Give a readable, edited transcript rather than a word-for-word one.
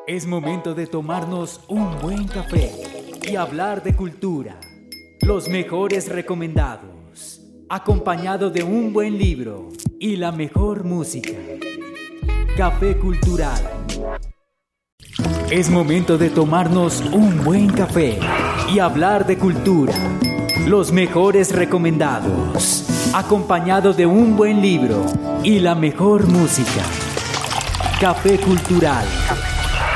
Es momento de tomarnos un buen café y hablar de cultura. Los mejores recomendados, acompañado de un buen libro y la mejor música. Café Cultural. Es momento de tomarnos un buen café y hablar de cultura. Los mejores recomendados, acompañado de un buen libro y la mejor música. Café Cultural.